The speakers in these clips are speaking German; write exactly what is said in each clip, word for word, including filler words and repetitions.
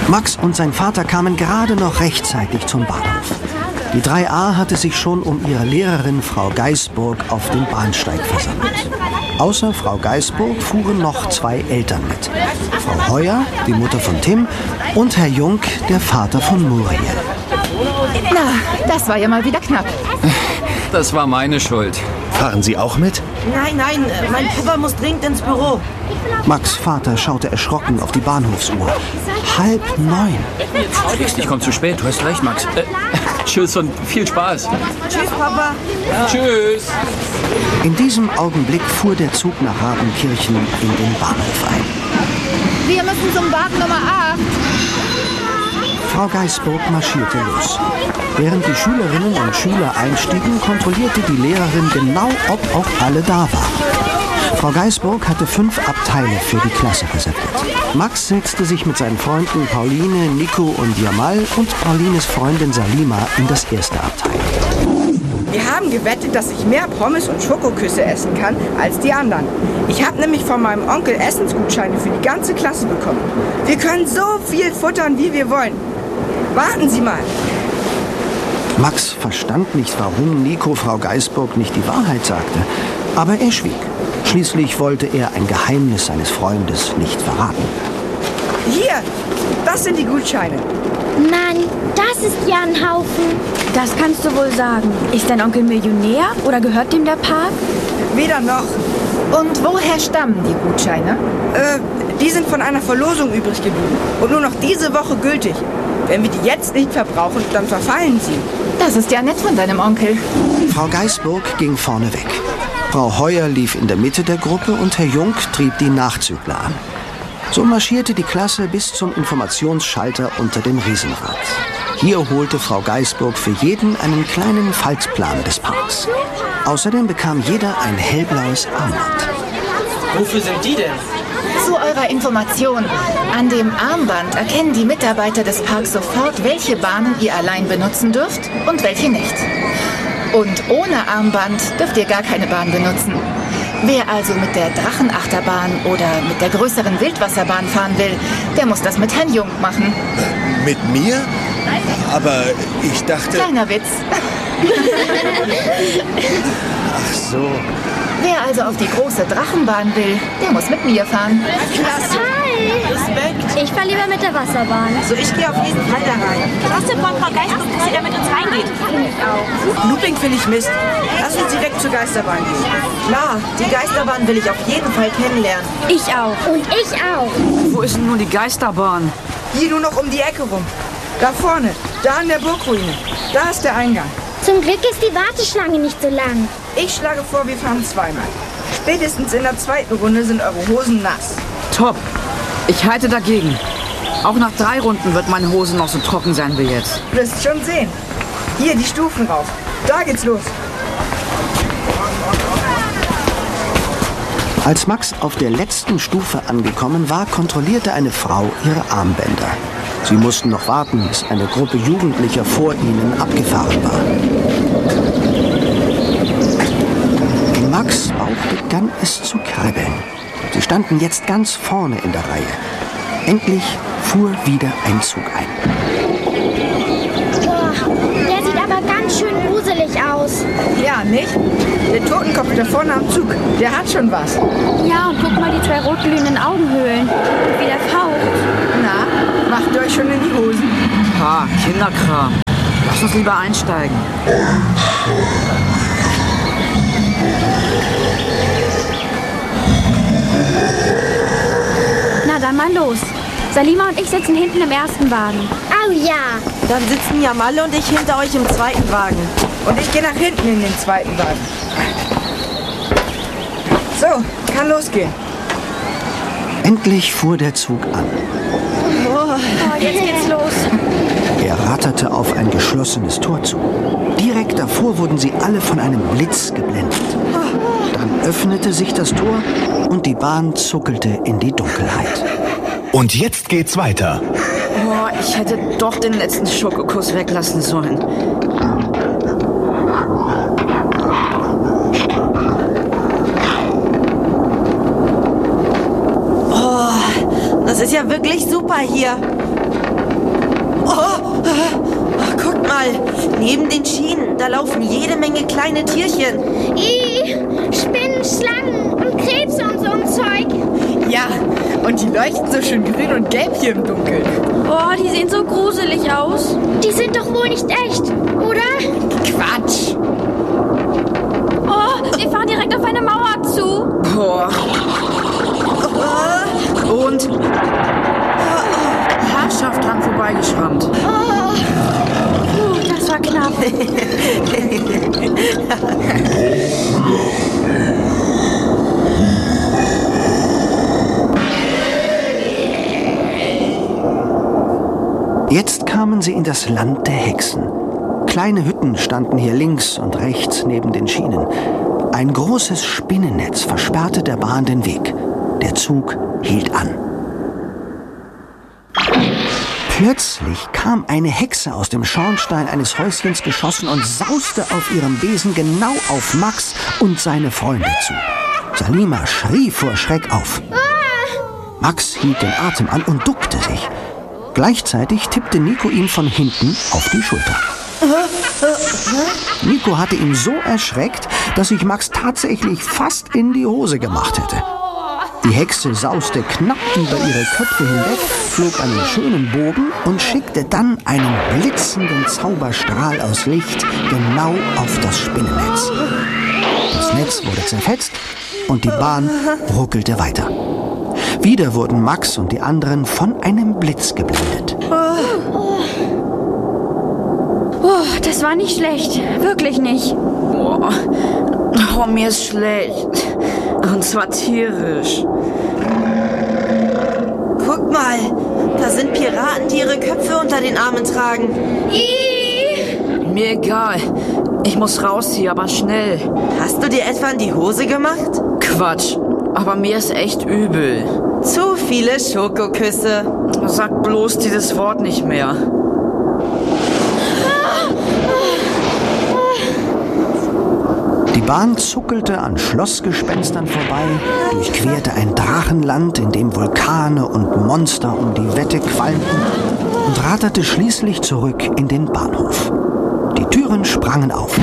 Max und sein Vater kamen gerade noch rechtzeitig zum Bahnhof. Die drei a hatte sich schon um ihre Lehrerin Frau Geisburg auf dem Bahnsteig versammelt. Außer Frau Geisburg fuhren noch zwei Eltern mit. Frau Heuer, die Mutter von Tim, und Herr Jung, der Vater von Muriel. Na, das war ja mal wieder knapp. Das war meine Schuld. Fahren Sie auch mit? Nein, nein, mein Papa muss dringend ins Büro. Max' Vater schaute erschrocken auf die Bahnhofsuhr. Halb neun. Ich komme zu spät, du hast recht, Max. Äh, tschüss und viel Spaß. Tschüss, Papa. Ja. Tschüss. In diesem Augenblick fuhr der Zug nach Radenkirchen in den Bahnhof ein. Wir müssen zum Wagen Nummer acht. Frau Geisburg marschierte los. Während die Schülerinnen und Schüler einstiegen, kontrollierte die Lehrerin genau, ob auch alle da waren. Frau Geisburg hatte fünf Abteile für die Klasse reserviert. Max setzte sich mit seinen Freunden Pauline, Nico und Jamal und Paulines Freundin Salima in das erste Abteil. Wir haben gewettet, dass ich mehr Pommes und Schokoküsse essen kann als die anderen. Ich habe nämlich von meinem Onkel Essensgutscheine für die ganze Klasse bekommen. Wir können so viel futtern, wie wir wollen. Warten Sie mal. Max verstand nicht, warum Nico Frau Geisburg nicht die Wahrheit sagte. Aber er schwieg. Schließlich wollte er ein Geheimnis seines Freundes nicht verraten. Hier, das sind die Gutscheine. Mann, das ist ja ein Haufen. Das kannst du wohl sagen. Ist dein Onkel Millionär oder gehört dem der Park? Weder noch. Und woher stammen die Gutscheine? Äh, die sind von einer Verlosung übrig geblieben und nur noch diese Woche gültig. Wenn wir die jetzt nicht verbrauchen, dann verfallen sie. Das ist ja nett von deinem Onkel. Frau Geisburg ging vorne weg. Frau Heuer lief in der Mitte der Gruppe und Herr Jung trieb die Nachzügler an. So marschierte die Klasse bis zum Informationsschalter unter dem Riesenrad. Hier holte Frau Geisburg für jeden einen kleinen Faltplan des Parks. Außerdem bekam jeder ein hellblaues Armband. Wofür sind die denn? Zu eurer Information. An dem Armband erkennen die Mitarbeiter des Parks sofort, welche Bahnen ihr allein benutzen dürft und welche nicht. Und ohne Armband dürft ihr gar keine Bahn benutzen. Wer also mit der Drachenachterbahn oder mit der größeren Wildwasserbahn fahren will, der muss das mit Herrn Jung machen. Mit mir? Aber ich dachte... Kleiner Witz. Ach so. Wer also auf die große Drachenbahn will, der muss mit mir fahren. Klasse. Respekt. Ich fahre lieber mit der Wasserbahn. So, ich gehe auf jeden Fall da rein. Was denn von Frau Geisburg, dass sie da mit uns reingeht? Looping finde ich Mist. Lass uns direkt zur Geisterbahn gehen. Klar, die Geisterbahn will ich auf jeden Fall kennenlernen. Ich auch. Und ich auch. Wo ist denn nun die Geisterbahn? Hier nur noch um die Ecke rum. Da vorne, da an der Burgruine. Da ist der Eingang. Zum Glück ist die Warteschlange nicht so lang. Ich schlage vor, wir fahren zweimal. Spätestens in der zweiten Runde sind eure Hosen nass. Top. Ich halte dagegen. Auch nach drei Runden wird meine Hose noch so trocken sein wie jetzt. Du wirst schon sehen. Hier, die Stufen rauf. Da geht's los. Als Max auf der letzten Stufe angekommen war, kontrollierte eine Frau ihre Armbänder. Sie mussten noch warten, bis eine Gruppe Jugendlicher vor ihnen abgefahren war. In Max' Bauch begann es zu kribbeln. Sie standen jetzt ganz vorne in der Reihe. Endlich fuhr wieder ein Zug ein. Boah, der sieht aber ganz schön gruselig aus. Ja, nicht? Der Totenkopf da vorne am Zug, der hat schon was. Ja, und guck mal die zwei rotglühenden Augenhöhlen. Und wie der faucht. Na, macht euch schon in die Hosen. Ha, Kinderkram. Lass uns lieber einsteigen. Na dann mal los. Salima und ich sitzen hinten im ersten Wagen. Oh ja. Dann sitzen Jamalle und ich hinter euch im zweiten Wagen. Und ich gehe nach hinten in den zweiten Wagen. So, kann losgehen. Endlich fuhr der Zug an. Oh, jetzt geht's los. Er ratterte auf ein geschlossenes Tor zu. Direkt davor wurden sie alle von einem Blitz geblendet. Dann öffnete sich das Tor und die Bahn zuckelte in die Dunkelheit. Und jetzt geht's weiter. Oh, ich hätte doch den letzten Schokokuss weglassen sollen. Oh, das ist ja wirklich super hier. Oh, oh, guck mal, neben den Schienen, da laufen jede Menge kleine Tierchen. Ih, Spinnen, Schlangen und Krebse und so ein Zeug. Ja, und die leuchten so schön grün und gelb hier im Dunkeln. Oh, die sehen so gruselig aus. Die sind doch wohl nicht echt, oder? Quatsch. Oh, wir fahren direkt auf eine Mauer zu. Boah. Und Herrschaft dran vorbeigeschrammt. Oh, Puh, das war knapp. Jetzt kamen sie in das Land der Hexen. Kleine Hütten standen hier links und rechts neben den Schienen. Ein großes Spinnennetz versperrte der Bahn den Weg. Der Zug hielt an. Plötzlich kam eine Hexe aus dem Schornstein eines Häuschens geschossen und sauste auf ihrem Besen genau auf Max und seine Freunde zu. Salima schrie vor Schreck auf. Max hielt den Atem an und duckte sich. Gleichzeitig tippte Nico ihm von hinten auf die Schulter. Nico hatte ihn so erschreckt, dass sich Max tatsächlich fast in die Hose gemacht hätte. Die Hexe sauste knapp über ihre Köpfe hinweg, flog einen schönen Bogen und schickte dann einen blitzenden Zauberstrahl aus Licht genau auf das Spinnennetz. Das Netz wurde zerfetzt und die Bahn ruckelte weiter. Wieder wurden Max und die anderen von einem Blitz geblendet. Oh, das war nicht schlecht. Wirklich nicht. Boah. Oh, mir ist schlecht. Und zwar tierisch. Guck mal, da sind Piraten, die ihre Köpfe unter den Armen tragen. Ih. Mir egal. Ich muss raus hier, aber schnell. Hast du dir etwa in die Hose gemacht? Quatsch. Aber mir ist echt übel. Zu viele Schokoküsse. Sag bloß dieses Wort nicht mehr. Die Bahn zuckelte an Schlossgespenstern vorbei, durchquerte ein Drachenland, in dem Vulkane und Monster um die Wette qualmten und ratterte schließlich zurück in den Bahnhof. Die Türen sprangen auf.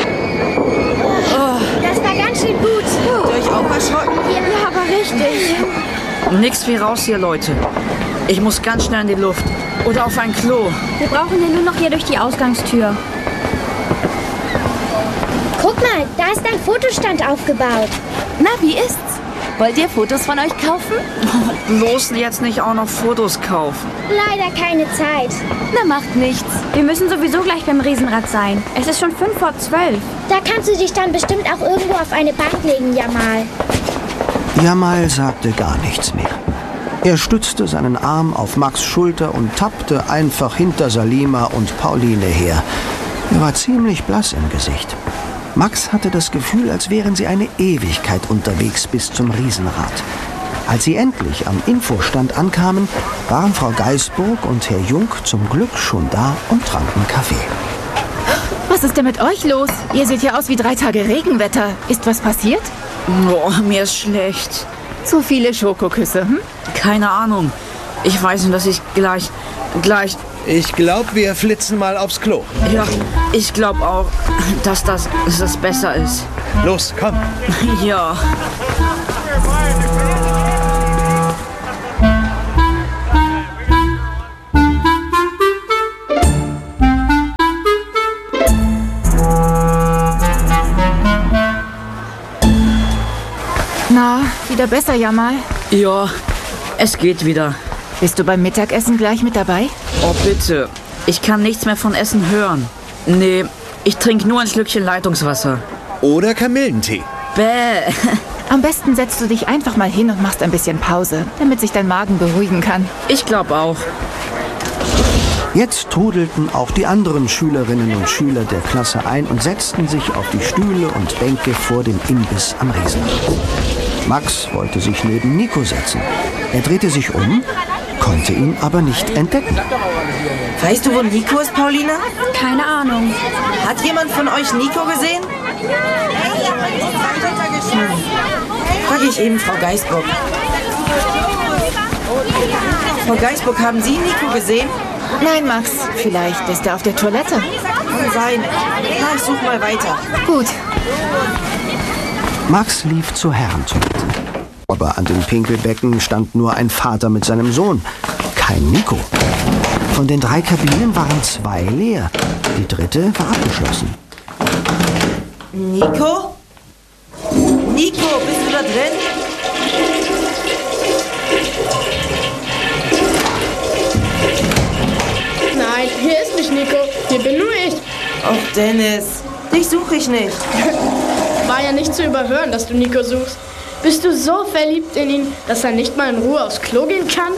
Oh, das war ganz schön gut. Habt ihr euch auch erschrocken? Ja, aber richtig. Nix wie raus hier, Leute. Ich muss ganz schnell in die Luft. Oder auf ein Klo. Wir brauchen ja nur noch hier durch die Ausgangstür. Guck mal, da ist ein Fotostand aufgebaut. Na, wie ist's? Wollt ihr Fotos von euch kaufen? Bloß jetzt nicht auch noch Fotos kaufen. Leider keine Zeit. Na, macht nichts. Wir müssen sowieso gleich beim Riesenrad sein. Es ist schon fünf vor zwölf. Da kannst du dich dann bestimmt auch irgendwo auf eine Bank legen, Jamal. Jamal sagte gar nichts mehr. Er stützte seinen Arm auf Max' Schulter und tappte einfach hinter Salima und Pauline her. Er war ziemlich blass im Gesicht. Max hatte das Gefühl, als wären sie eine Ewigkeit unterwegs bis zum Riesenrad. Als sie endlich am Infostand ankamen, waren Frau Geisburg und Herr Jung zum Glück schon da und tranken Kaffee. Was ist denn mit euch los? Ihr seht ja aus wie drei Tage Regenwetter. Ist was passiert? Boah, mir ist schlecht. Zu viele Schokoküsse, hm? Keine Ahnung. Ich weiß nur, dass ich gleich, gleich... Ich glaube, wir flitzen mal aufs Klo. Ja, ich glaube auch, dass das, dass das besser ist. Los, komm. Ja. Na, wieder besser, Jamal? Ja, es geht wieder. Bist du beim Mittagessen gleich mit dabei? Oh, bitte. Ich kann nichts mehr von Essen hören. Nee, ich trinke nur ein Schlückchen Leitungswasser. Oder Kamillentee. Bäh. Am besten setzt du dich einfach mal hin und machst ein bisschen Pause, damit sich dein Magen beruhigen kann. Ich glaube auch. Jetzt trudelten auch die anderen Schülerinnen und Schüler der Klasse ein und setzten sich auf die Stühle und Bänke vor dem Imbiss am Riesenrad. Max wollte sich neben Nico setzen. Er drehte sich um, konnte ihn aber nicht entdecken. Weißt du, wo Nico ist, Paulina? Keine Ahnung. Hat jemand von euch Nico gesehen? Frage ich eben Frau Geisburg. Frau Geisburg, haben Sie Nico gesehen? Nein, Max. Vielleicht ist er auf der Toilette. Kann sein. Na, ich suche mal weiter. Gut. Max lief zur Herrentoilette. Aber an den Pinkelbecken stand nur ein Vater mit seinem Sohn. Kein Nico. Von den drei Kabinen waren zwei leer. Die dritte war abgeschlossen. Nico? Nico, bist du da drin? Nein, hier ist nicht Nico. Hier bin nur ich. Och, Dennis. Dich suche ich nicht. War ja nicht zu überhören, dass du Nico suchst. Bist du so verliebt in ihn, dass er nicht mal in Ruhe aufs Klo gehen kann?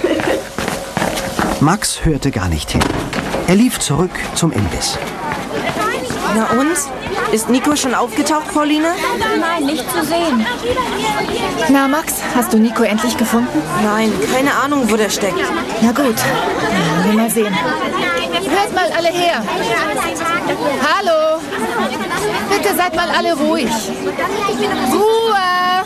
Max hörte gar nicht hin. Er lief zurück zum Imbiss. Na und? Ist Nico schon aufgetaucht, Pauline? Nein, nicht zu sehen. Na, Max, hast du Nico endlich gefunden? Nein, keine Ahnung, wo der steckt. Na gut, ja, wir mal sehen. Hört mal alle her. Hallo. Bitte seid mal alle ruhig. Ruhe.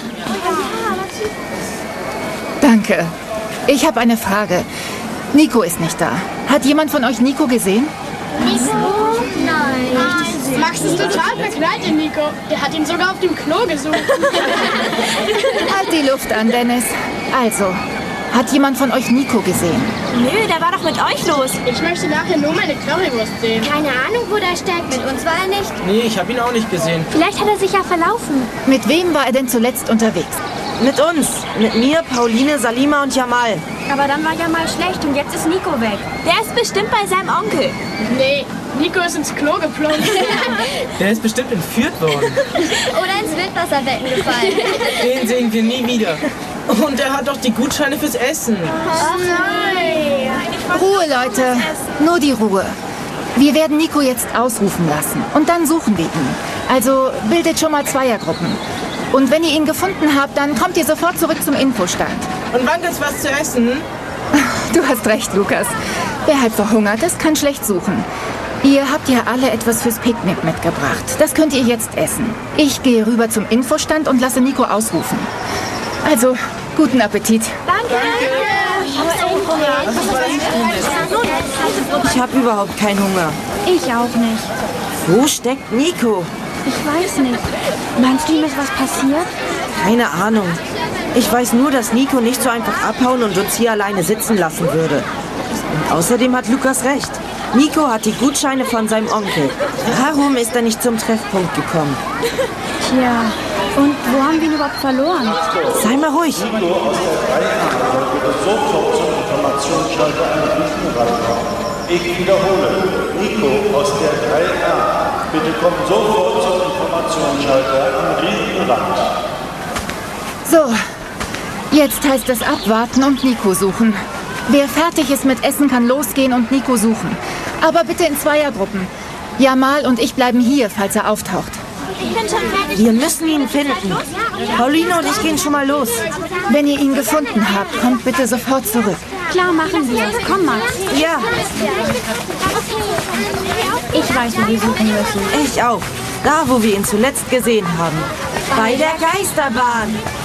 Danke. Ich habe eine Frage. Nico ist nicht da. Hat jemand von euch Nico gesehen? Nico? Nein. Max ist total verknallt in Nico. Der hat ihn sogar auf dem Klo gesucht. Halt die Luft an, Dennis. Also, hat jemand von euch Nico gesehen? Nö, der war doch mit euch los. Ich möchte nachher nur meine Currywurst sehen. Keine Ahnung, wo der steckt. Mit uns war er nicht. Nee, ich habe ihn auch nicht gesehen. Vielleicht hat er sich ja verlaufen. Mit wem war er denn zuletzt unterwegs? Mit uns. Mit mir, Pauline, Salima und Jamal. Aber dann war ja mal schlecht und jetzt ist Nico weg. Der ist bestimmt bei seinem Onkel. Nee, Nico ist ins Klo geplumpt. Der ist bestimmt entführt worden. Oder ins Wildwasserbecken gefallen. Den sehen wir nie wieder. Und er hat doch die Gutscheine fürs Essen. Oh nein. Ruhe, Leute. Nur die Ruhe. Wir werden Nico jetzt ausrufen lassen und dann suchen wir ihn. Also bildet schon mal Zweiergruppen. Und wenn ihr ihn gefunden habt, dann kommt ihr sofort zurück zum Infostand. Und wann gibt's was zu essen? Du hast recht, Lukas. Wer halt verhungert ist, kann schlecht suchen. Ihr habt ja alle etwas fürs Picknick mitgebracht. Das könnt ihr jetzt essen. Ich gehe rüber zum Infostand und lasse Nico ausrufen. Also, guten Appetit. Danke. Ich habe überhaupt keinen Hunger. Ich auch nicht. Wo steckt Nico? Ich weiß nicht. Meinst du, ihm ist was passiert? Keine Ahnung. Ich weiß nur, dass Nico nicht so einfach abhauen und uns hier alleine sitzen lassen würde. Und außerdem hat Lukas recht. Nico hat die Gutscheine von seinem Onkel. Warum ist er nicht zum Treffpunkt gekommen? Tja, und wo haben wir ihn überhaupt verloren? Sei mal ruhig. Nico aus der drei a bitte sofort zum Informationsschalter anrufen. Ich wiederhole. Nico aus der drei a. Bitte kommt sofort zum Informationsschalter am Riesenrand. So, jetzt heißt es abwarten und Nico suchen. Wer fertig ist mit Essen, kann losgehen und Nico suchen. Aber bitte in Zweiergruppen. Jamal und ich bleiben hier, falls er auftaucht. Ich bin schon fertig. Wir müssen ihn finden. Pauline und ich gehen schon mal los. Wenn ihr ihn gefunden habt, kommt bitte sofort zurück. Klar, machen wir. Komm, Max. Ja. Ich weiß, wo wir suchen müssen. Ich auch. Da, wo wir ihn zuletzt gesehen haben. Bei der Geisterbahn.